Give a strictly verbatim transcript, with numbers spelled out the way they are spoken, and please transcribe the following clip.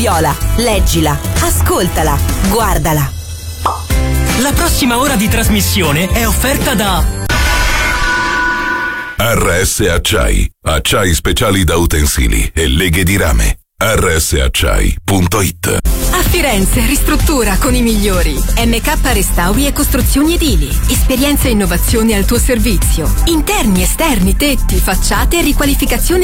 Viola, leggila, ascoltala, guardala. La prossima ora di trasmissione è offerta da R S Acciai, acciai speciali da utensili e leghe di rame. R S acciai punto it. A Firenze ristruttura con i migliori. M K Restauri e Costruzioni Edili. Esperienza e innovazione al tuo servizio. Interni, esterni, tetti, facciate e riqualificazione